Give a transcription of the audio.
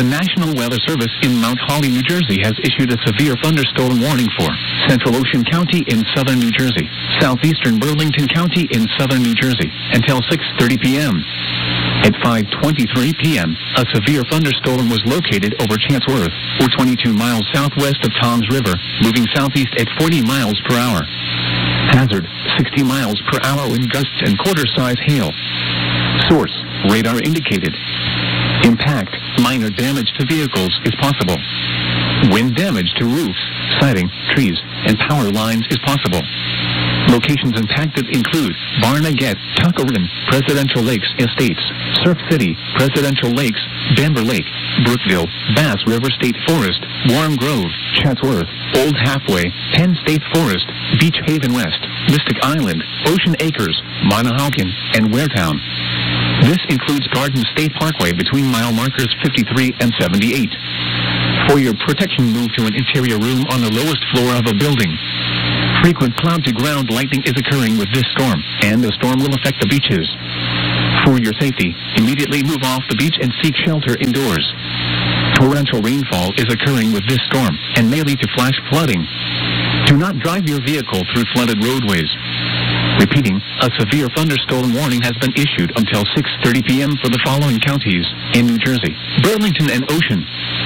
The National Weather Service in Mount Holly, New Jersey has issued a severe thunderstorm warning for Central Ocean County in southern New Jersey, southeastern Burlington County in southern New Jersey, until 6:30 p.m. At 5:23 p.m., a severe thunderstorm was located over Chatsworth, or 22 miles southwest of Toms River, moving southeast at 40 miles per hour. Hazard, 60 miles per hour wind gusts and quarter-size hail. Source, radar indicated. Impact, minor damage to vehicles is possible. Wind damage to roofs, siding, trees, and power lines is possible. Locations impacted include Barnegat, Tuckerton, Presidential Lakes Estates, Surf City, Presidential Lakes, Denver Lake, Brookville, Bass River State Forest, Warm Grove, Chatsworth, Old Halfway, Penn State Forest, Beach Haven West, Mystic Island, Ocean Acres, Monahawken, and Waretown. This includes Garden State Parkway between mile markers 53 and 78. For your protection, move to an interior room on the lowest floor of a building. Frequent cloud-to-ground lightning is occurring with this storm, and the storm will affect the beaches. For your safety, immediately move off the beach and seek shelter indoors. Torrential rainfall is occurring with this storm and may lead to flash flooding. Do not drive your vehicle through flooded roadways. Repeating, a severe thunderstorm warning has been issued until 6:30 p.m. for the following counties in New Jersey: Burlington and Ocean,